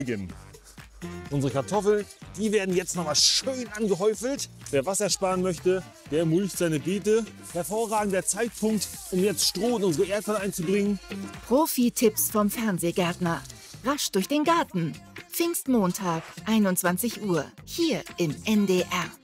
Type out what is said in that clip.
Unsere Kartoffeln, die werden jetzt noch mal schön angehäufelt. Wer Wasser sparen möchte, der mulcht seine Beete. Hervorragender Zeitpunkt, um jetzt Stroh in unsere Erdbeeren einzubringen. Profi-Tipps vom Fernsehgärtner. Rasch durch den Garten. Pfingstmontag, 21 Uhr, hier im NDR.